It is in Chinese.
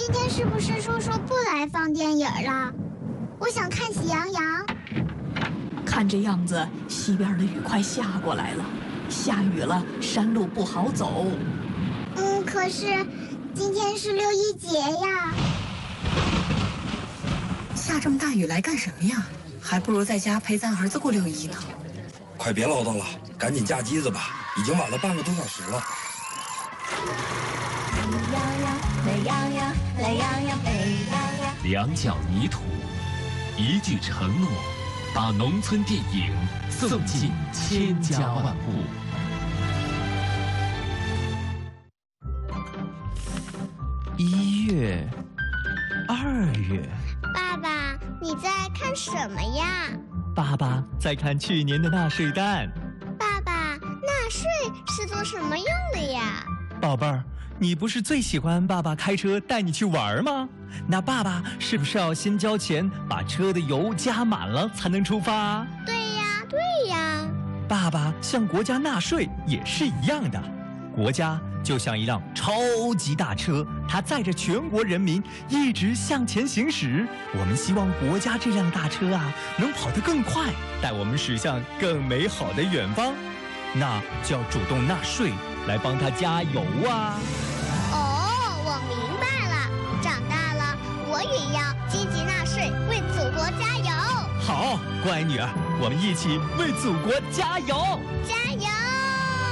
今天是不是叔叔不来放电影了？我想看《喜羊羊》。 看这样子，西边的雨快下过来了，下雨了，山路不好走。 可是今天是6·1节呀。 下这么大雨来干什么呀？还不如在家陪咱儿子过6·1呢。 快别唠叨了，赶紧架机子吧，已经晚了半个多小时了。 懒洋洋，懒洋洋，北洋洋。 两脚泥土，一句承诺，把农村电影送进千家万户。 1月、2月。 爸爸，你在看什么呀？ 爸爸在看去年的纳税单。 爸爸，纳税是做什么用的呀？ 宝贝儿，你不是最喜欢爸爸开车带你去玩吗？那爸爸是不是要先交钱，把车的油加满了才能出发？ 对呀，对呀。 爸爸向国家纳税也是一样的，国家就像一辆超级大车，它载着全国人民一直向前行驶。我们希望国家这辆大车啊，能跑得更快，带我们驶向更美好的远方。那就要主动纳税，来帮他加油啊！ 哦，我明白了，长大了我也要积极纳税，为祖国加油。 好，乖女儿，我们一起为祖国加油！ 加